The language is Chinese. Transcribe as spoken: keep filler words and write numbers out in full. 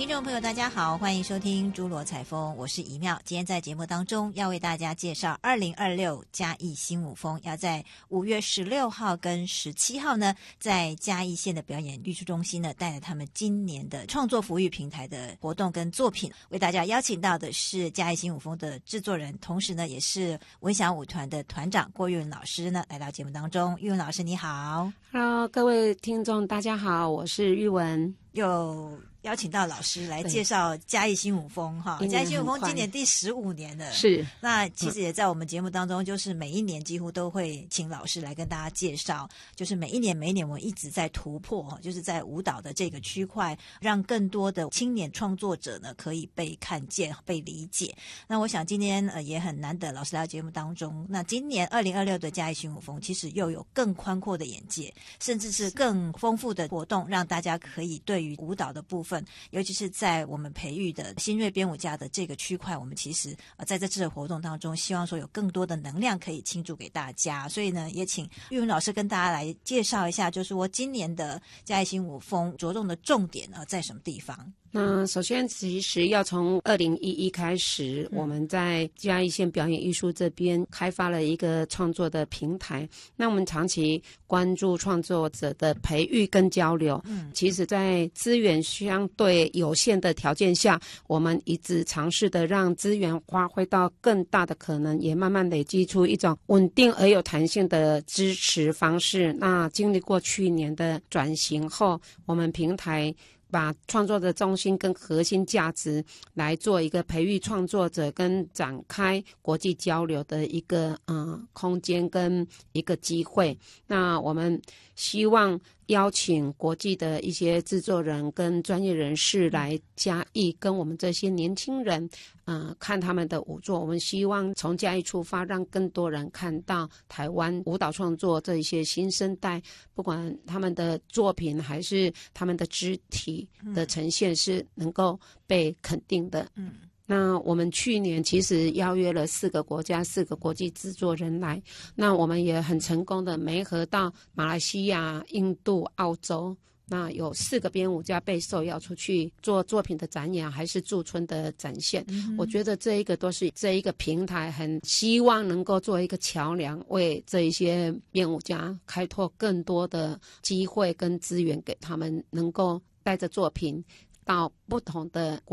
听众朋友大家好，欢迎收听诸罗采风，我是怡妙。今天在节目当中要为大家介绍二零二六嘉义新舞风，要在五月十六号跟十七号呢，在嘉义县的表演艺术中心呢，带着他们今年的创作服务平台的活动跟作品，为大家邀请到的是嘉义新舞风的制作人，同时呢也是文祥舞团的团长郭玉文老师呢来到节目当中。玉文老师你好。 Hello， 各位听众大家好，我是玉文。 又邀请到老师来介绍嘉义新舞风哈，嘉义新舞风今年第十五年了， 是。 那其实也在我们节目当中，就是每一年几乎都会请老师来跟大家介绍，就是每一年每一年我们一直在突破，就是在舞蹈的这个区块，让更多的青年创作者呢可以被看见、被理解。那我想今天呃也很难得，老师来到节目当中。那今年二零二六的嘉义新舞风，其实又有更宽阔的眼界，甚至是更丰富的活动，让大家可以对于舞蹈的部分，尤其是在我们培育的新锐编舞家的这个区块，我们其实呃在这次的活动当中，希望说有更多的能量可以倾注给大家。所以呢，也请玉文老师跟大家来介绍一下，就是说今年的嘉义新舞风着重的重点呢在什么地方？ 那首先其实要从二零一一开始、嗯、我们在嘉义县表演艺术这边开发了一个创作的平台。那我们长期关注创作者的培育跟交流，嗯，其实在资源相对有限的条件下，我们一直尝试的让资源发挥到更大的可能，也慢慢累积出一种稳定而有弹性的支持方式。那经历过去年的转型后，我们平台把创作的中心跟核心价值来做一个培育创作者跟展开国际交流的一个呃空间跟一个机会。那我们希望邀请国际的一些制作人跟专业人士来嘉义，跟我们这些年轻人呃看他们的舞作。我们希望从嘉义出发，让更多人看到台湾舞蹈创作这一些新生代，不管他们的作品还是他们的肢体的呈现是能够被肯定的。嗯，那我们去年其实邀约了四个国家四个国际制作人来，那我们也很成功的媒合到马来西亚、印度、澳洲，那有四个编舞家被受邀出去做作品的展演还是驻村的展现、嗯、我觉得这一个都是这一个平台很希望能够做一个桥梁，为这一些编舞家开拓更多的机会跟资源，给他们能够带着作品到不同的